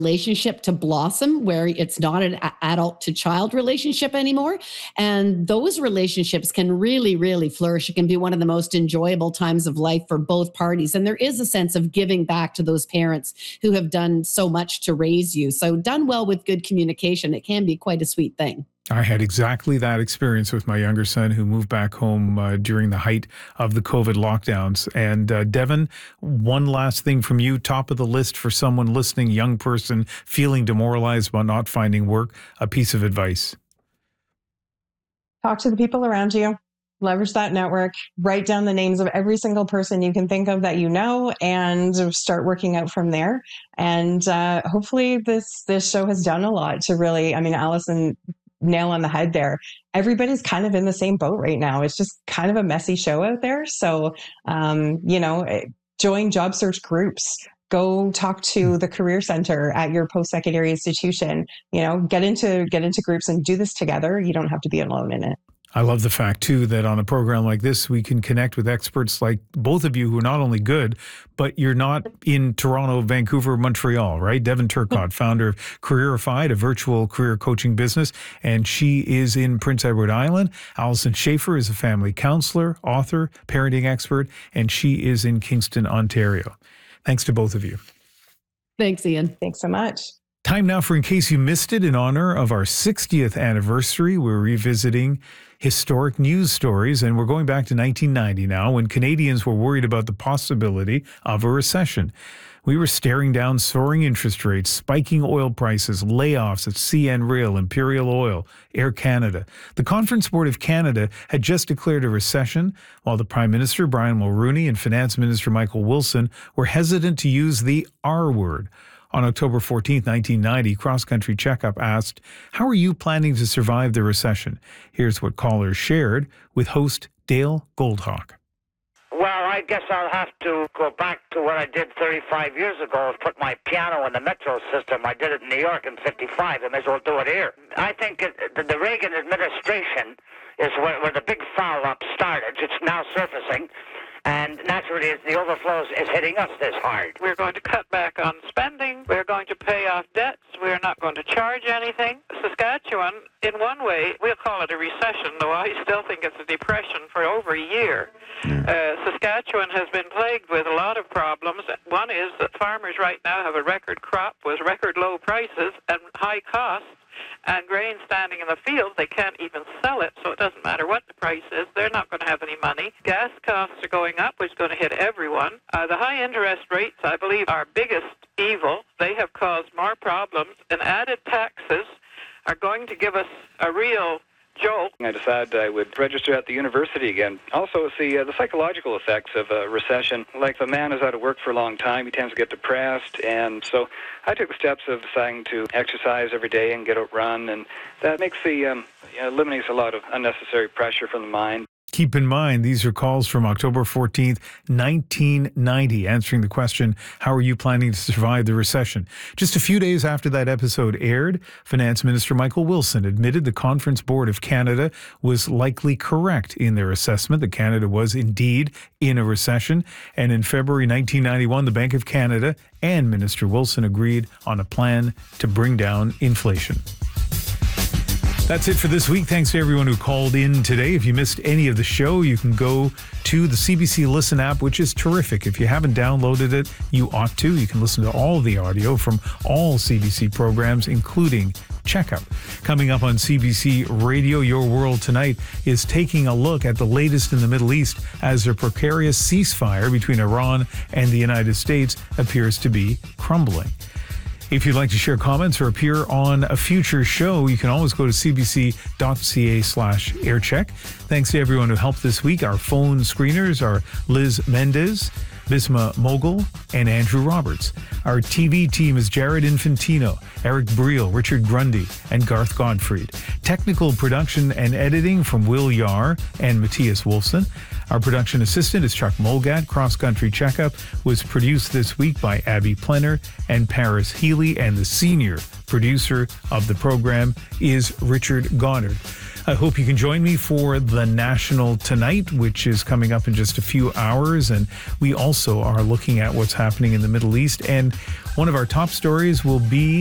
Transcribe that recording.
relationship to blossom, where it's not an adult to child relationship anymore. And those relationships can really, really flourish. It can be one of the most enjoyable times of life for both parties. And there is a sense of giving back to those parents who have done so much to raise you. So done well with good communication, it can be quite a sweet thing. I had exactly that experience with my younger son who moved back home during the height of the COVID lockdowns. And Devin, one last thing from you, top of the list for someone listening, young person feeling demoralized about not finding work, a piece of advice. Talk to the people around you. Leverage that network. Write down the names of every single person you can think of that you know, and start working out from there. And hopefully this show has done a lot to really, Allison, nail on the head there. Everybody's kind of in the same boat right now. It's just kind of a messy show out there. So, join job search groups. Go talk to the Career Center at your post-secondary institution. Get into groups and do this together. You don't have to be alone in it. I love the fact, too, that on a program like this, we can connect with experts like both of you who are not only good, but you're not in Toronto, Vancouver, Montreal, right? Devin Turcotte, founder of Careerified, a virtual career coaching business, and she is in Prince Edward Island. Allison Schaefer is a family counselor, author, parenting expert, and she is in Kingston, Ontario. Thanks to both of you. Thanks, Ian. Thanks so much. Time now for In Case You Missed It. In honor of our 60th anniversary, we're revisiting historic news stories, and we're going back to 1990 now, when Canadians were worried about the possibility of a recession. We were staring down soaring interest rates, spiking oil prices, layoffs at CN Rail, Imperial Oil, Air Canada. The Conference Board of Canada had just declared a recession, while the Prime Minister, Brian Mulroney, and Finance Minister Michael Wilson were hesitant to use the R word. On October 14, 1990, Cross Country Checkup asked, "How are you planning to survive the recession?" Here's what callers shared with host Dale Goldhawk. Well, I guess I'll have to go back to what I did 35 years ago, put my piano in the Metro system. I did it in New York in 55. I may as well do it here. I think the Reagan administration is where the big foul-up started. It's now surfacing. And naturally, the overflow is hitting us this hard. We're going to cut back on spending. We're going to pay off debts. We're not going to charge anything. Saskatchewan, in one way, we'll call it a recession, though I still think it's a depression for over a year. Saskatchewan has been plagued with a lot of problems. One is that farmers right now have a record crop with record low prices and high costs. And grain standing in the field, they can't even sell it, so it doesn't matter what the price is. They're not going to have any money. Gas costs are going up, which is going to hit everyone. The high interest rates, I believe, are our biggest evil. They have caused more problems, and added taxes are going to give us a real jolt. I decided I would register at the university again. Also, it's the psychological effects of a recession. Like, if a man is out of work for a long time, he tends to get depressed, and so I took the steps of deciding to exercise every day and get a run, and that makes eliminates a lot of unnecessary pressure from the mind. Keep in mind, these are calls from October 14th, 1990, answering the question, how are you planning to survive the recession? Just a few days after that episode aired, Finance Minister Michael Wilson admitted the Conference Board of Canada was likely correct in their assessment that Canada was indeed in a recession. And in February 1991, the Bank of Canada and Minister Wilson agreed on a plan to bring down inflation. That's it for this week. Thanks to everyone who called in today. If you missed any of the show, you can go to the CBC Listen app, which is terrific. If you haven't downloaded it, you ought to. You can listen to all the audio from all CBC programs, including Checkup. Coming up on CBC Radio, Your World Tonight is taking a look at the latest in the Middle East as a precarious ceasefire between Iran and the United States appears to be crumbling. If you'd like to share comments or appear on a future show, you can always go to cbc.ca/aircheck. Thanks to everyone who helped this week. Our phone screeners are Liz Mendez, Bisma Mogul, and Andrew Roberts. Our TV team is Jared Infantino, Eric Briel, Richard Grundy, and Garth Godfried. Technical production and editing from Will Yar and Matthias Wolfson. Our production assistant is Chuck Mulgat. Cross Country Checkup was produced this week by Abby Plenner and Paris Healy, and the senior producer of the program is Richard Goddard. I hope you can join me for the National Tonight, which is coming up in just a few hours. And we also are looking at what's happening in the Middle East. And one of our top stories will be